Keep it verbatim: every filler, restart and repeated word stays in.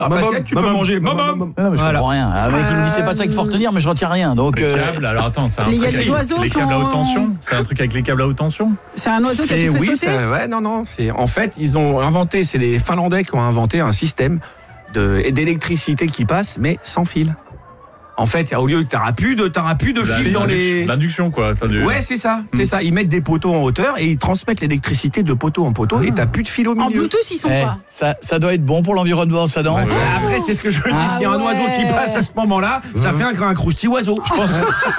Ah bah, bah, tu peux manger. Non, mais je Voilà. comprends rien. Un mec qui me dit c'est pas ça qu'il faut retenir, mais je retiens rien. Donc Les euh... câbles, alors attends, c'est un Il y a truc des avec oiseaux les qui câbles à ont- haute tension. C'est un truc avec les câbles à haute tension. C'est un oiseau qui a C'est tout fait oui, sauter. ça, ouais, non, non. C'est en fait, ils ont inventé. C'est les Finlandais qui ont inventé un système de d'électricité qui passe, mais sans fil. En fait, au lieu que t'auras plus de, t'auras plus de fil dans les. L'induction, quoi. T'as du- Ouais, c'est ça, c'est ça. Ils mettent des poteaux en hauteur et ils transmettent l'électricité de poteau en poteau et t'as plus de fil au milieu. En Bluetooth, ils sont eh, pas. ça, ça doit être bon pour l'environnement, ça non? Ouais. Après, c'est ce que je me dis. Ah S'il y a un ouais. oiseau qui passe à ce moment-là, ça fait un, un crousti oiseau. Je pense.